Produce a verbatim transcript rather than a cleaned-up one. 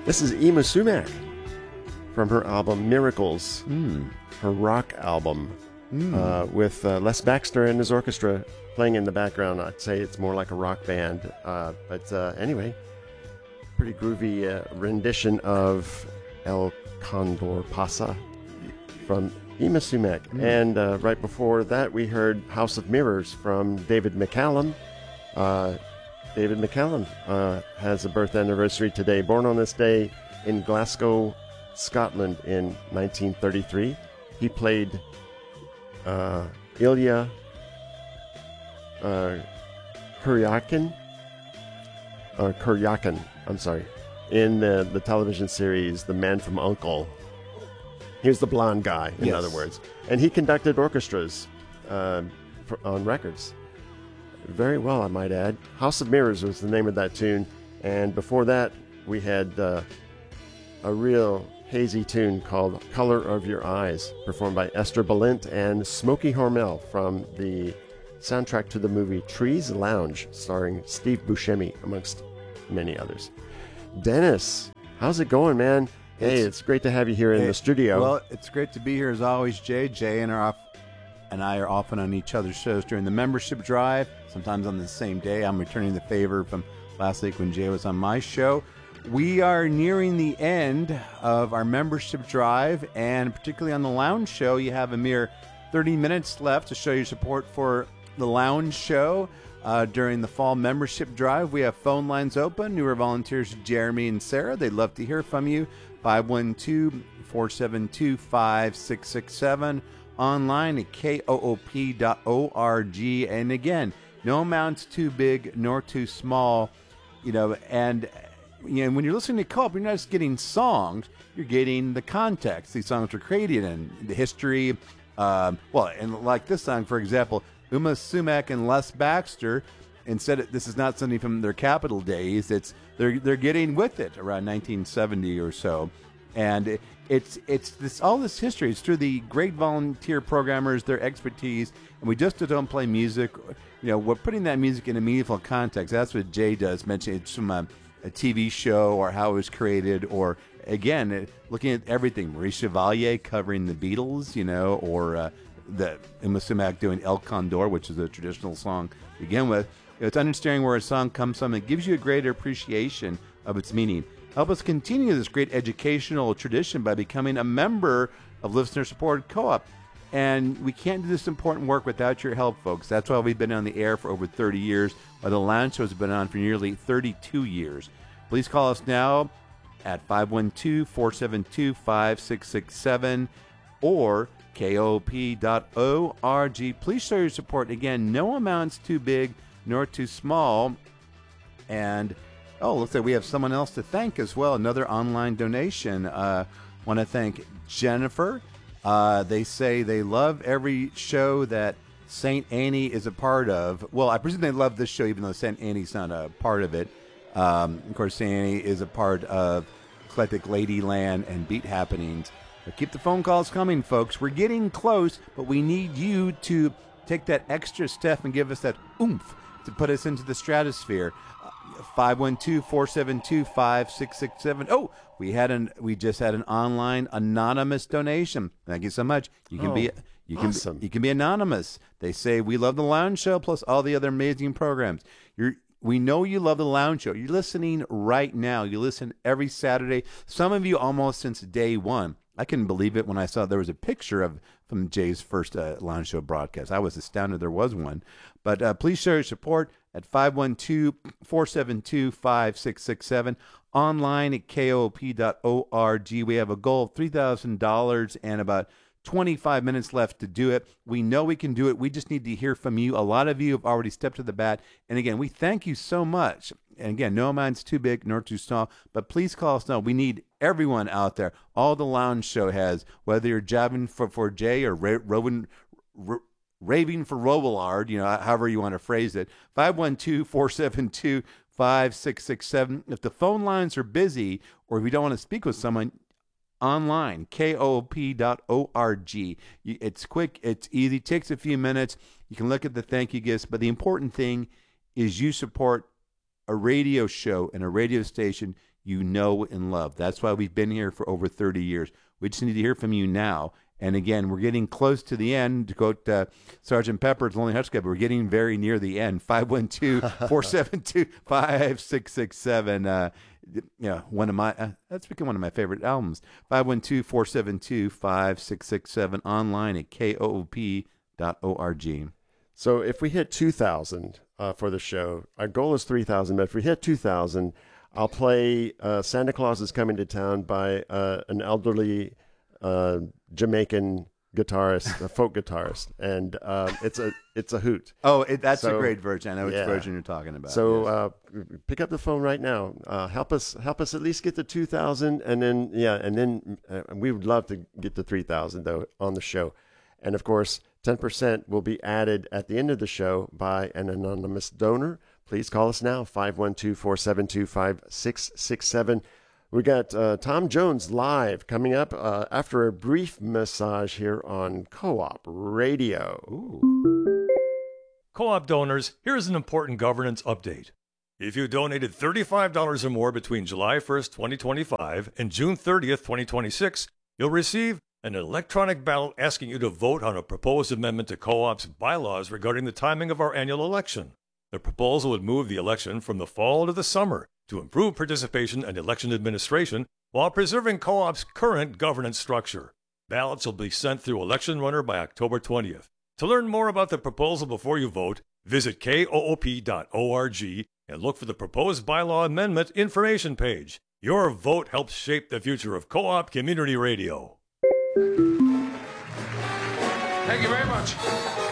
This is Yma Sumac from her album Miracles, Mm. her rock album, Mm. uh, with uh, Les Baxter and his orchestra playing in the background. I'd say it's more like a rock band. Uh, but uh, anyway, pretty groovy uh, rendition of El Condor Pasa from Yma Sumac. Mm. And uh, right before that, we heard House of Mirrors from David McCallum. Uh, David McCallum uh, has a birth anniversary today. Born on this day in Glasgow, Scotland in nineteen thirty-three. He played uh, Ilya uh, Kuryakin, or Kuryakin, I'm sorry, in the, the television series The Man from U N C L E. He was the blonde guy, in Yes. other words. And he conducted orchestras uh, for, on records. Very well, I might add. House of Mirrors was the name of that tune. And before that, we had uh, a real hazy tune called Color of Your Eyes, performed by Esther Balint and Smokey Hormel from the soundtrack to the movie Trees Lounge, starring Steve Buscemi, amongst many others. Dennis, how's it going, man? Hey, it's, it's great to have you here in hey, the studio. Well, it's great to be here as always, Jay. Jay and, are off, and I are often on each other's shows during the membership drive, sometimes on the same day. I'm returning the favor from last week when Jay was on my show. We are nearing the end of our membership drive, and particularly on the Lounge Show, you have a mere thirty minutes left to show your support for the Lounge Show. Uh, during the fall membership drive, we have phone lines open. Newer volunteers, Jeremy and Sarah, they'd love to hear from you. five one two, four seven two, five six six seven. Online at koop dot org. And again, no amount's too big nor too small. You know, and you know, when you're listening to Co-op, you're not just getting songs, you're getting the context these songs were created in, the history. Um, well, and like this song, for example, Yma Sumac and Les Baxter, instead of, this is not something from their Capitol days, it's they're they're getting with it around nineteen seventy or so. And it, it's it's this all this history. It's through the great volunteer programmers, their expertise, and we just don't play music. You know, we're putting that music in a meaningful context. That's what Jay does mention. It's from a, a T V show or how it was created, or again, looking at everything. Maurice Chevalier covering the Beatles, you know, or uh, the Yma Sumac doing El Condor, which is a traditional song to begin with. It's understanding where a song comes from. It gives you a greater appreciation of its meaning. Help us continue this great educational tradition by becoming a member of listener-supported Co-op. And we can't do this important work without your help, folks. That's why we've been on the air for over thirty years, while the Lounge Show has been on for nearly thirty-two years. Please call us now at five one two, four seven two, five six six seven or koop dot org. Please show your support. Again, no amount's too big nor too small. And oh, looks like we have someone else to thank as well. Another online donation. Uh, want to thank Jennifer. Uh, they say they love every show that Saint Annie is a part of. Well, I presume they love this show, even though Saint Annie's not a part of it. Um, of course, Saint Annie is a part of Eclectic Ladyland and Beat Happenings. But keep the phone calls coming, folks. We're getting close, but we need you to take that extra step and give us that oomph to put us into the stratosphere. five one two, four seven two, five six six seven. Oh, we had an we just had an online anonymous donation. Thank you so much. You can oh, be you can awesome. you can be anonymous. They say we love the Lounge Show plus all the other amazing programs. You're we know you love the Lounge Show. You're listening right now. You listen every Saturday. Some of you almost since day one. I couldn't believe it when I saw there was a picture of from Jay's first uh, Lounge Show broadcast. I was astounded there was one. But uh, please show your support at five one two, four seven two, five six six seven. Online at koop dot org. We have a goal of three thousand dollars and about twenty-five minutes left to do it. We know we can do it. We just need to hear from you. A lot of you have already stepped to the bat. And again, we thank you so much. And again, no amount's too big nor too small, but please call us now. We need everyone out there. All the Lounge Show has, whether you're jabbing for, for Jay or ra- roving, ra- raving for Robillard, you know, however you want to phrase it, five one two, four seven two, five six six seven. If the phone lines are busy or if you don't want to speak with someone, online, koop dot org. It's quick, it's easy, takes a few minutes. You can look at the thank you gifts, but the important thing is you support a radio show and a radio station you know and love. That's why we've been here for over thirty years. We just need to hear from you now. And again, we're getting close to the end. To quote uh, Sergeant Pepper's Lonely Hearts Club, we're getting very near the end. five one two, four seven two, five six six seven. Uh, yeah, one of my, uh, that's become one of my favorite albums. five one two, four seven two, five six six seven, online at K O O P dot org. So if we hit two thousand uh, for the show, our goal is three thousand, but if we hit two thousand, I'll play uh, Santa Claus is Coming to Town by uh, an elderly uh, Jamaican guitarist, a folk guitarist, and uh, it's a it's a hoot. Oh, it, that's so, a great version. I know which yeah. version you're talking about. So yes. uh, pick up the phone right now. Uh, help us help us at least get to two thousand, and then yeah, and then uh, we would love to get to three thousand though on the show, and of course, ten percent will be added at the end of the show by an anonymous donor. Please call us now, five one two, four seven two, five six six seven. We got uh, Tom Jones live coming up uh, after a brief massage here on Co-op Radio. Ooh. Co-op donors, here's an important governance update. If you donated thirty-five dollars or more between July first, twenty twenty-five and June thirtieth, twenty twenty-six, you'll receive an electronic ballot asking you to vote on a proposed amendment to Co-op's bylaws regarding the timing of our annual election. The proposal would move the election from the fall to the summer to improve participation and election administration while preserving Co-op's current governance structure. Ballots will be sent through Election Runner by October twentieth. To learn more about the proposal before you vote, visit K O O P dot org and look for the proposed bylaw amendment information page. Your vote helps shape the future of Co-op Community Radio. Thank you very much.